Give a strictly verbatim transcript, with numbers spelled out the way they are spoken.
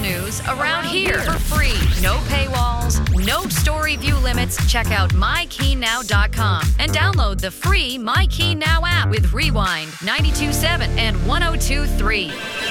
news around here for free. No paywalls, no story view limits. Check out my key now dot com and download the free MyKeyNow app with Rewind, ninety-two point seven and one oh two point three.